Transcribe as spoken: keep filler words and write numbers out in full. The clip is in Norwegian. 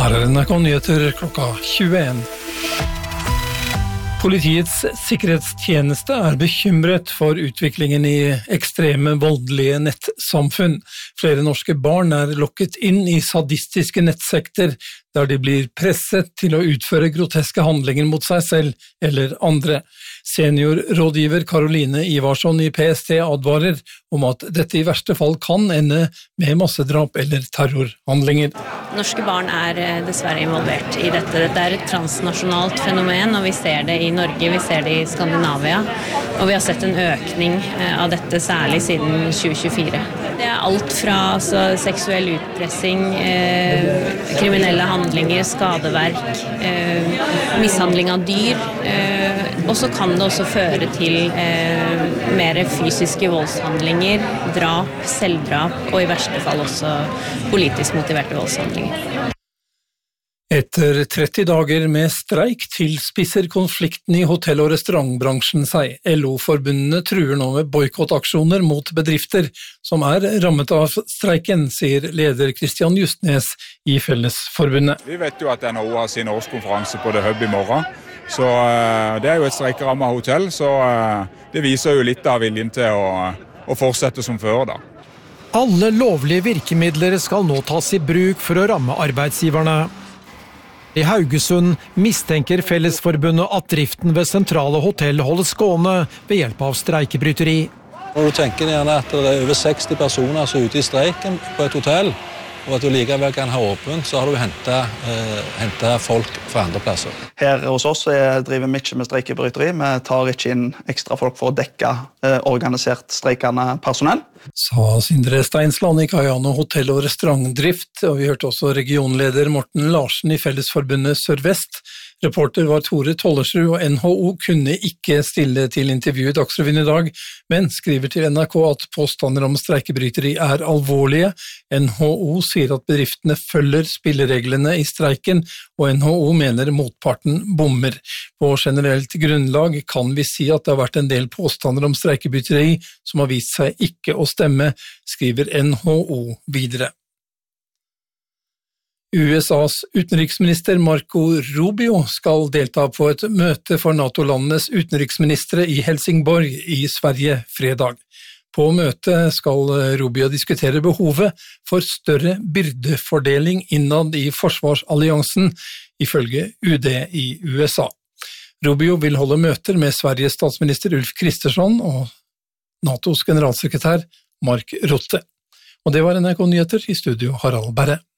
Her er N R K Nyheter klokka tjueen. Politiets sikkerhetstjeneste er bekymret for utviklingen i ekstreme voldelige nettsamfunn. Flere norske barn er lokket inn i sadistiske nettsekter, der de blir presset til å utføre groteske handlinger mot seg selv eller andre. Seniorrådgiver Karoline Ivarsson i P S T advarer om at dette i verste fall kan ende med massedrap eller terrorhandlinger. Norske barn er dessverre involvert i dette. Dette er et transnasjonalt fenomen, og vi ser det i Norge, vi ser det i Skandinavia, og vi har sett en økning av dette særlig siden tjue tjuefire. Det er alt fra altså, seksuell utpressing, eh, kriminelle handlinger, skadeverk, eh, mishandling av dyr, eh, og så kan det også føre til eh, mer fysiske voldshandlinger, drap, selvdrap, og i verste fall også politisk motiverte voldshandlinger. Etter tretti dager med streik tilspisser konflikten i hotell- og restaurantbransjen seg. L O-forbundene truer nå med boikottaksjoner mot bedrifter som er rammet av streiken, sier leder Kristian Justnes i Fellesforbundet. Vi vet jo at N H O har sin årskonferanse på The Hub i morgen, så det er jo et streikerammet hotell, så det viser jo litt av viljen til å, å fortsette som før da. Alle lovlige virkemidler skal nå tas i bruk for å ramme arbeidsgiverne. I Haugesund mistenker Fellesforbundet at driften ved sentrale hotell holdes gående ved hjelp av streikebryteri. Når du tenker gjerne at det er over seksti personer som er ute i streiken på et hotell, og at du likevel kan ha åpent, så har du hentet, eh, hentet folk fra andre plasser. Her hos oss driver vi ikke med streikebryteri. Vi tar ikke inn ekstra folk for å dekke eh, organisert streikende personell. Sa Sindre Steinsland i Kajano hotell- og restaurantdrift, og vi hørte også regionleder Morten Larsen i Fellesforbundet Sør-Vest. Reporter var Tore Tollersrud, og N H O kunne ikke stille til intervju i Dagsrevyen i dag, men skriver til N R K at påstander om streikebryteri er alvorlige. N H O sier at bedriftene følger spillereglene i streiken, og N H O mener motparten bommer. På generelt grunnlag kan vi si at det har vært en del påstander om streikebryteri som har vist seg ikke å stemme, skriver N H O videre. U S A's utenriksminister Marco Rubio skal delta på et møte for NATO-landenes utenriksministre i Helsingborg i Sverige fredag. På møtet skal Rubio diskutere behovet for større byrdefordeling innad i forsvarsalliansen, ifølge U D i U S A. Rubio vil holde møter med Sveriges statsminister Ulf Kristersson og NATOs generalsekretær Mark Rutte. Og det var N R K Nyheter, i studio Harald Berre.